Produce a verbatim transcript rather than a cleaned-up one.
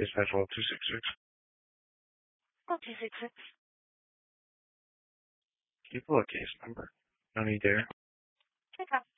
Dispatch Wall two six six. Oh, two six six. Can you pull a case number? No need there. Okay.